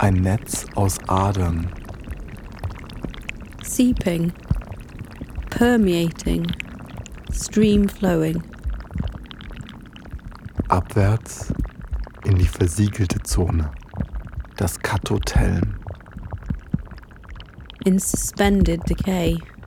Ein Netz aus Adern. Seeping, permeating, stream flowing. Abwärts in die versiegelte Zone, das Kathotelm. In suspended decay.